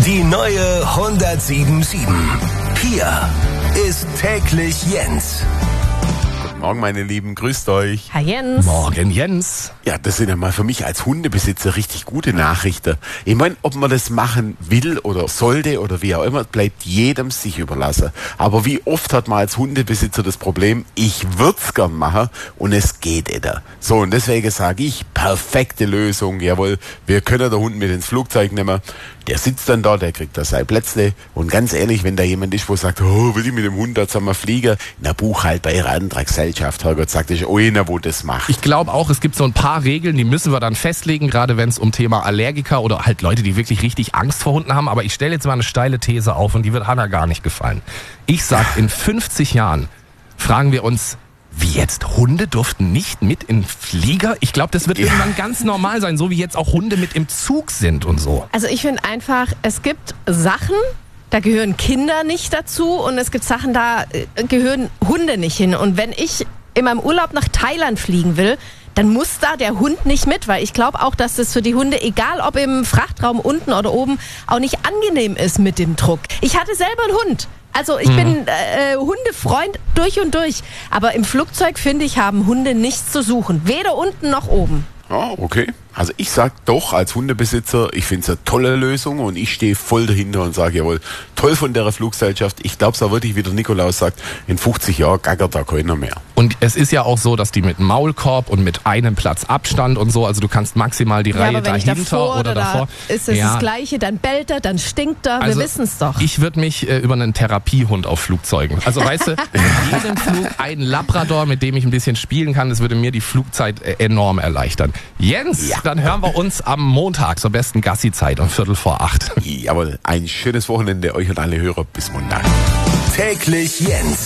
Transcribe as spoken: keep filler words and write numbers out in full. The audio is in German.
Die neue hundertsieben Komma sieben. Hier ist täglich Jens. Guten Morgen, meine Lieben, grüßt euch. Hi Jens. Morgen, Jens. Ja, das sind ja mal für mich als Hundebesitzer richtig gute Nachrichten. Ich meine, ob man das machen will oder sollte oder wie auch immer, bleibt jedem sich überlassen. Aber wie oft hat man als Hundebesitzer das Problem, ich würde es gern machen und es geht nicht. So, und deswegen sage ich, perfekte Lösung, jawohl, wir können den Hund mit ins Flugzeug nehmen. Der sitzt dann da, der kriegt da sein Plätzle. Und ganz ehrlich, wenn da jemand ist, wo sagt, oh, will ich mit dem Hund da zusammen fliegen? In der Buchhalter ihrer anderen Gesellschaft, Herrgott, sagt, ist einer, wo das macht. Ich glaube auch, es gibt so ein paar Regeln, die müssen wir dann festlegen, gerade wenn es um Thema Allergiker oder halt Leute, die wirklich richtig Angst vor Hunden haben. Aber ich stelle jetzt mal eine steile These auf und die wird Hannah gar nicht gefallen. Ich sag, in fünfzig Jahren fragen wir uns, wie jetzt, Hunde durften nicht mit in Flieger? Ich glaube, das wird Ja. irgendwann ganz normal sein, so wie jetzt auch Hunde mit im Zug sind und so. Also ich finde einfach, es gibt Sachen, da gehören Kinder nicht dazu und es gibt Sachen, da äh, gehören Hunde nicht hin. Und wenn ich in meinem Urlaub nach Thailand fliegen will, dann muss da der Hund nicht mit, weil ich glaube auch, dass das für die Hunde, egal ob im Frachtraum unten oder oben, auch nicht angenehm ist mit dem Druck. Ich hatte selber einen Hund. Also ich mhm. bin äh, Hundefreund durch und durch. Aber im Flugzeug, finde ich, haben Hunde nichts zu suchen. Weder unten noch oben. Ah, okay. Also ich sag doch als Hundebesitzer, ich finde es eine tolle Lösung und ich stehe voll dahinter und sage, jawohl, toll von der Fluggesellschaft. Ich glaube es auch wirklich, wie der Nikolaus sagt, in fünfzig Jahren gackert da keiner mehr. Und es ist ja auch so, dass die mit Maulkorb und mit einem Platz Abstand und so, also du kannst maximal die Ja, Reihe aber wenn ich dahinter davor oder, oder davor. Da ist es ja. das Gleiche, dann bellt er, dann stinkt er, Also, wir wissen es doch. Ich würde mich äh, über einen Therapiehund auf Flugzeugen. Also weißt du, in jedem Flug ein Labrador, mit dem ich ein bisschen spielen kann, das würde mir die Flugzeit äh, enorm erleichtern. Jens, Ja. dann hören wir uns am Montag zur besten Gassi-Zeit um Viertel vor acht. Jawohl, ein schönes Wochenende euch und alle Hörer. Bis Montag. Täglich Jens.